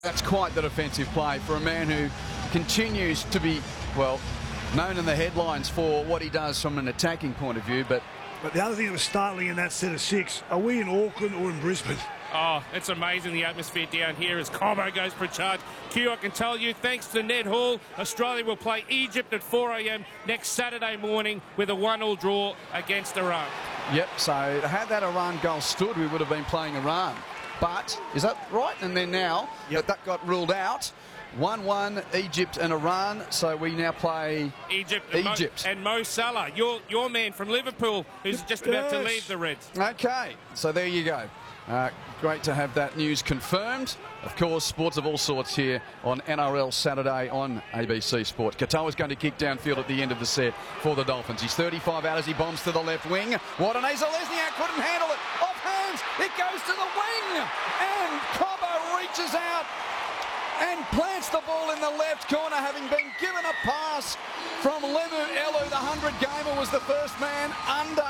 That's quite the defensive play for a man who continues to be, well, known in the headlines for what he does from an attacking point of view. But the other thing that was startling in that set of six, are we in Auckland or in Brisbane? Oh, it's amazing, the atmosphere down here as Cobbo goes for a charge. Q, I can tell you, thanks to Ned Hall, Australia will play Egypt at 4 a.m. next Saturday morning with a 1-1 draw against Iran. Yep, so had that Iran goal stood, we would have been playing Iran. But, is that right? And then now, that got ruled out. 1-1, Egypt and Iran, so we now play Egypt. And Mo Salah, your man from Liverpool, who's just about to leave the Reds. Okay, so there you go. Great to have that news confirmed. Of course, sports of all sorts here on NRL Saturday on ABC Sport. Katoa's going to kick downfield at the end of the set for the Dolphins. He's 35 out as he bombs to the left wing. Watanese Lesniak couldn't handle it. Off hands, it goes to the wing. And Cobbo reaches out and plants the ball in the left corner, having been given a pass from Lemu Elu. The 100-gamer was the first man under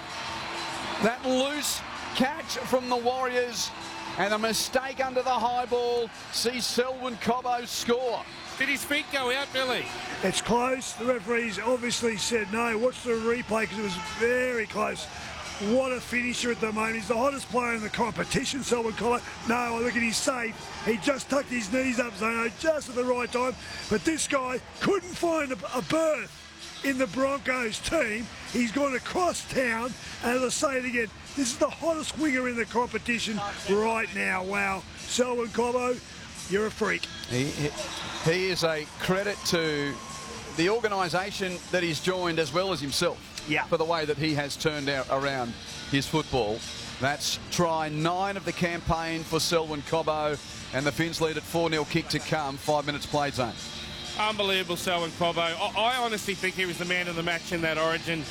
that loose catch from the Warriors, and a mistake under the high ball sees Selwyn Cobbo score. Did his feet go out, Billy? It's close. The referees obviously said no. Watch the replay because it was very close. What a finisher at the moment. He's the hottest player in the competition, Selwyn Cobbo. No, look at his save. He just tucked his knees up, Zano, just at the right time. But this guy couldn't find a berth in the Broncos team. He's gone across town, and as I say it again, this is the hottest winger in the competition right now. Wow. Selwyn Cobbo, you're a freak. He is a credit to the organisation that he's joined as well as himself for the way that he has turned around his football. That's try 9 of the campaign for Selwyn Cobbo, and the Finns lead at 4-0, kick to come, 5 minutes played zone. Unbelievable, Selwyn Cobbo. I honestly think he was the man of the match in that Origin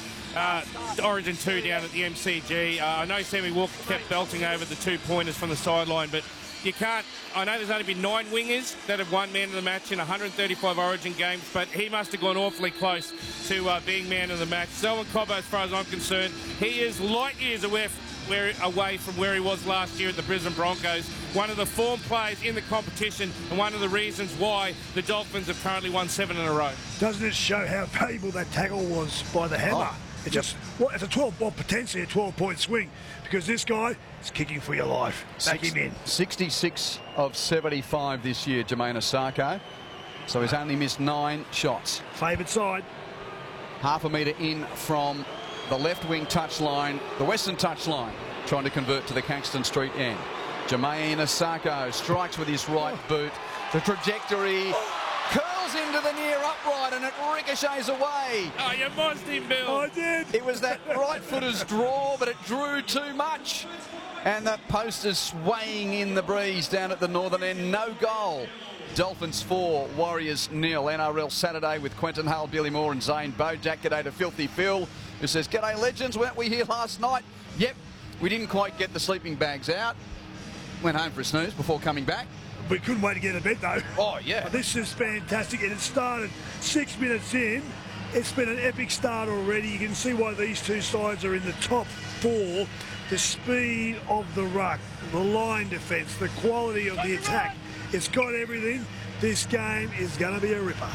2 down at the MCG. I know Sammy Walker kept belting over the 2-pointers from the sideline, but you can't. I know there's only been 9 wingers that have won man of the match in 135 Origin games, but he must have gone awfully close to being man of the match. Selwyn Cobbo, as far as I'm concerned, he is light years away from where he was last year at the Brisbane Broncos. One of the form players in the competition, and one of the reasons why the Dolphins have currently won 7 in a row. Doesn't it show how valuable that tackle was by the hammer? It's just, it's a 12, potentially a 12-point swing, because this guy is kicking for your life. Take him in. 66 of 75 this year, Jamayne Isaako. So he's only missed 9 shots. Favoured side. Half a metre in from the left wing touchline, the western touchline, trying to convert to the Caxton Street end. Jamayne Isaako strikes with his right boot. The trajectory curls into the near upright and it ricochets away. Oh, you mossed him, Bill. I did. It was that right footer's draw, but it drew too much. And that post is swaying in the breeze down at the northern end. No goal. Dolphins 4, Warriors 0. NRL Saturday with Quentin Hale, Billy Moore and Zane Bojack. G'day to Filthy Phil, who says, "G'day legends, weren't we here last night?" Yep, we didn't quite get the sleeping bags out. Went home for a snooze before coming back. We couldn't wait to get to bed though. Oh yeah. This is fantastic, and it started 6 minutes in. It's been an epic start already. You can see why these two sides are in the top 4. The speed of the ruck, the line defence, the quality of the attack. It's got everything. This game is going to be a ripper.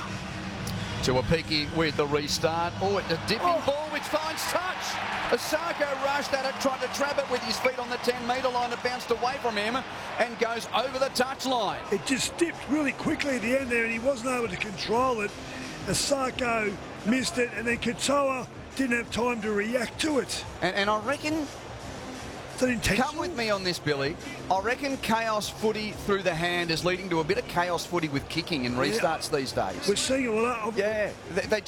Tuapiki with the restart. Oh, it's a dipping ball which finds touch. Isaako rushed at it, tried to trap it with his feet on the 10-metre line. It bounced away from him and goes over the touchline. It just dipped really quickly at the end there, and he wasn't able to control it. Isaako missed it, and then Katoa didn't have time to react to it. And I reckon, come with me on this, Billy. I reckon chaos footy through the hand is leading to a bit of chaos footy with kicking in restarts these days. We're seeing it a lot. Yeah, they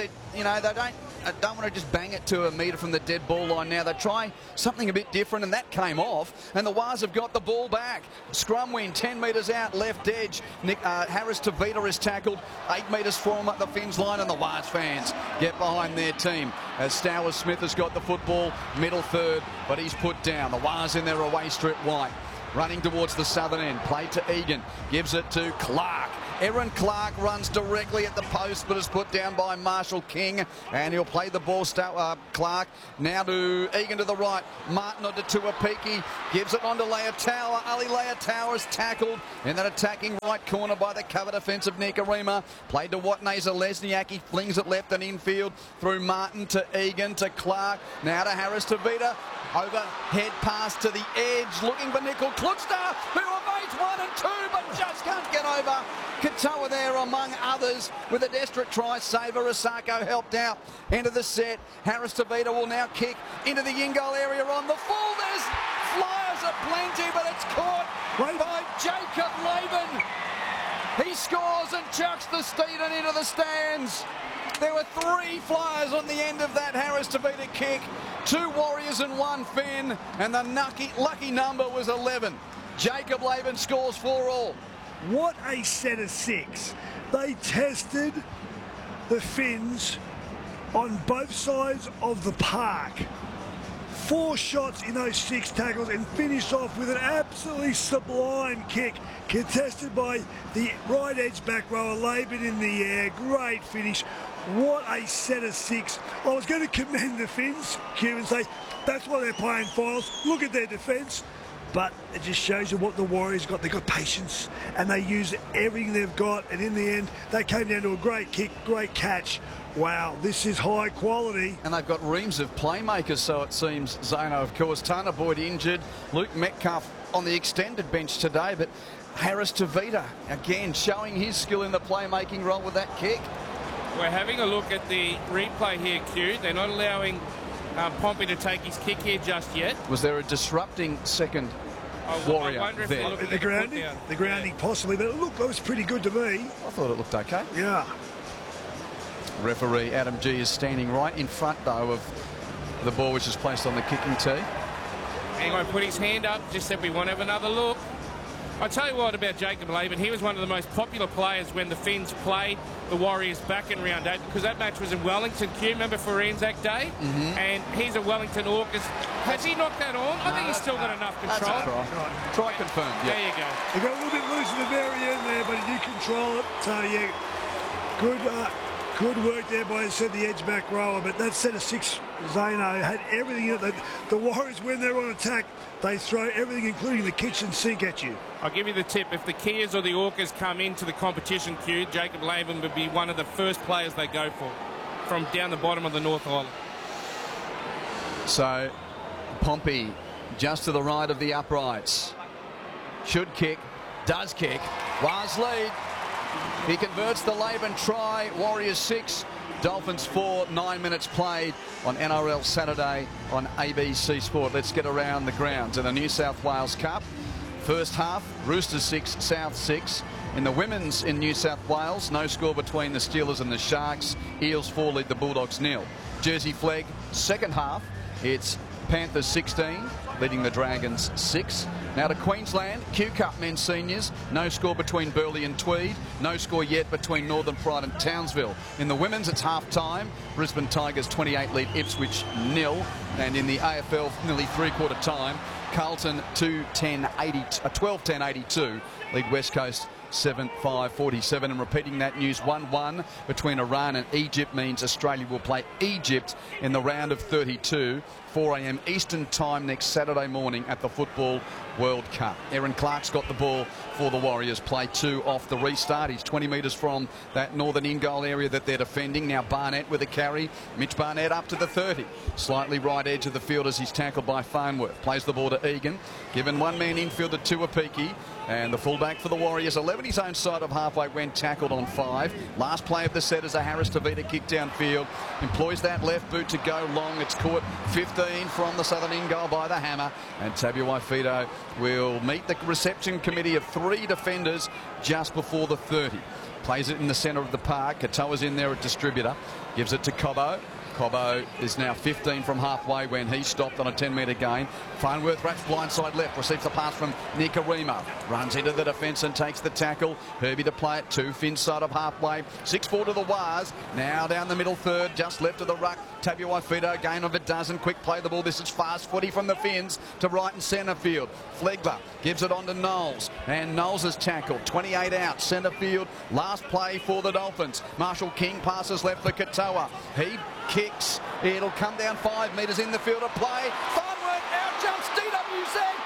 don't want to just bang it to a metre from the dead ball line now. They try something a bit different, and that came off, and the Wars have got the ball back. Scrum win, 10 metres out, left edge. Harris Tavita is tackled, 8 metres from the Finns line, and the Wars fans get behind their team as Stowers Smith has got the football, middle third, but he's put down. The Wars in their away strip white. Running towards the southern end, play to Egan, gives it to Clark. Erin Clark runs directly at the post, but is put down by Marshall King, and he'll play the ball. Clark now to Egan to the right. Martin on to Tuapiki, gives it on to Leotaua. Ali Leotaua is tackled in that attacking right corner by the cover defensive Nikarima. Played to Watneza Lesniak. Flings it left and infield through Martin to Egan to Clark. Now to Harris Tavita. Overhead pass to the edge, looking for Nickel Klutster, who evades 1 and 2, but just can't get over. Katoa there among others with a desperate try. Saver Asako helped out into the set. Harris Tavita will now kick into the in-goal area on the full. There's flyers aplenty, but it's caught by Jacob Laban. He scores and chucks the Steeden into the stands. There were 3 flyers on the end of that Harris Tavita kick. 2 Warriors and 1 Finn, and the lucky number was 11. Jacob Laban scores 4 all. What a set of 6. They tested the Finns on both sides of the park. 4 shots in those 6 tackles and finished off with an absolutely sublime kick contested by the right edge back rower, Laban in the air. Great finish. What a set of 6. I was going to commend the Finns, Q, and say that's why they're playing finals. Look at their defence. But it just shows you what the Warriors got. They've got patience and they use everything they've got. And in the end, they came down to a great kick, great catch. Wow, this is high quality. And they've got reams of playmakers, so it seems, Zano, of course. Tana Boyd injured. Luke Metcalf on the extended bench today. But Harris Tavita, again, showing his skill in the playmaking role with that kick. We're having a look at the replay here, Q. They're not allowing Pompey to take his kick here just yet. Was there a disrupting second Warrior there? The grounding possibly, but look, that was pretty good to me. I thought it looked okay. Yeah. Referee Adam G is standing right in front, though, of the ball which is placed on the kicking tee. Anyway, put his hand up, just said we want to have another look. I'll tell you what about Jacob Laban. He was one of the most popular players when the Finns played the Warriors back in round 8, because that match was in Wellington, Q, remember, for Anzac Day? And he's a Wellington Orcas. Has he knocked that on? I think he's still got enough control. Try confirmed. Yeah. There you go. He got a little bit loose at the very end there, but he did control it. So, yeah, good work there by, the edge back rower. But that set of 6, Zano, had everything in it. The Warriors, when they're on attack, they throw everything, including the kitchen sink, at you. I'll give you the tip. If the Kias or the Orcas come into the competition, Q, Jacob Laban would be one of the first players they go for from down the bottom of the North Island. So, Pompey just to the right of the uprights. Should kick, does kick. Waz lead. He converts the Laban try. Warriors 6, Dolphins 4, 9 minutes played on NRL Saturday on ABC Sport. Let's get around the grounds in the New South Wales Cup. First half, Roosters 6, South 6. In the women's in New South Wales, no score between the Steelers and the Sharks. Eels 4 lead the Bulldogs 0. Jersey Flegg, second half, it's Panthers 16, leading the Dragons 6. Now to Queensland, Q Cup men's seniors. No score between Burleigh and Tweed. No score yet between Northern Pride and Townsville. In the women's, it's half-time. Brisbane Tigers 28 lead Ipswich 0. And in the AFL, nearly three-quarter time, Carlton 12-10-82 lead West Coast 7-5-47. And repeating that news, 1-1 between Iran and Egypt means Australia will play Egypt in the round of 32, 4 a.m. Eastern time next Saturday morning at the Football World Cup. Erin Clark's got the ball for the Warriors. Play 2 off the restart. He's 20 metres from that northern in-goal area that they're defending. Now Barnett with a carry. Mitch Barnett up to the 30. Slightly right edge of the field as he's tackled by Farnworth. Plays the ball to Egan. Given one man infield to Tuapiki. And the fullback for the Warriors, 11 his own side of halfway when tackled on 5. Last play of the set is a Harris Tavita kick downfield. Employs that left boot to go long. It's caught 15 from the southern in-goal by the hammer. And Tabuai-Fidow will meet the reception committee of 3 defenders just before the 30. Plays it in the centre of the park. Katoa's in there at distributor. Gives it to Cobbo. Cobbo is now 15 from halfway when he stopped on a 10-metre gain. Farnworth wraps blindside left, receives the pass from Nikorima. Runs into the defence and takes the tackle. Herbie to play it to Finn side of halfway. 6-4 to the wires. Now down the middle third, just left of the ruck. Tabuai-Fidow, gain of a dozen. Quick play the ball. This is fast footy from the Finns to right and centre field. Flegler gives it on to Knowles. And Knowles is tackled. 28 out, centre field. Last play for the Dolphins. Marshall King passes left for Katoa. He kicks. It'll come down 5 metres in the field of play. Farnworth out jumps DWZ.